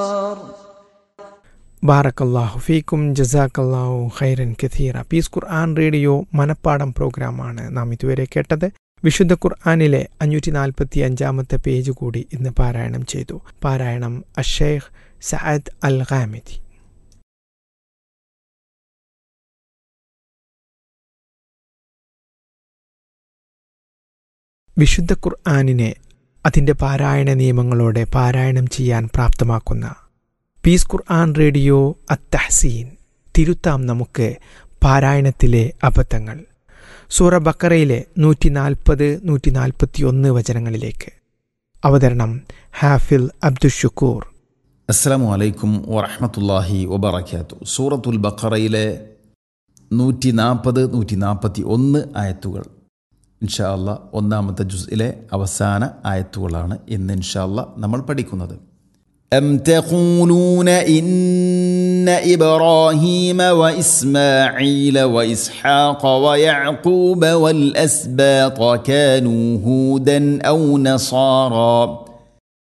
ബാറക്കല്ലാഹു ഫീക്കും ജസാക്കല്ലാഹു ഖൈറൻ കഥീറ. പീസ് ഖുർആൻ റേഡിയോ മനപ്പാടം പ്രോഗ്രാമാണ് നാം ഇതുവരെ കേട്ടത്. വിശുദ്ധ ഖുർആനിലെ 545 പേജ് കൂടി ഇന്ന് പാരായണം ചെയ്തു. പാരായണം അഷേഖ് സഅദ് അൽ ഖാമിദി. വിശുദ്ധ ഖുർആനിനെ അതിൻ്റെ പാരായണ നിയമങ്ങളോടെ പാരായണം ചെയ്യാൻ പ്രാപ്തമാക്കുന്ന പീസ് ഖുർആൻ റേഡിയോ അത്തഹ്സീൻ. തിരുത്താം നമുക്ക് പാരായണത്തിലെ അബദ്ധങ്ങൾ. സൂറ ബഖറയിലെ 140-141 വചനങ്ങളിലേക്ക്. അവതരണം ഹാഫിൽ അബ്ദുഷുക്കൂർ. അസ്സലാമു അലൈക്കും വറഹ്മത്തുള്ളാഹി വബറകാതുഹു. സൂറത്തുൽ ബഖറയിലെ 140-141 ആയത്തുകൾ ഇൻഷാ അല്ലാ ഒന്നാമത്തെ ജുസ്ഇലെ അവസാന ആയത്തുകളാണ് ഇന്ന് ഇൻഷാ അല്ലാ നമ്മൾ പഠിക്കുന്നത്. أم تقولون إن إبراهيم وإسماعيل وإسحاق ويعقوب والأسباط كانوا هودا أو نصارى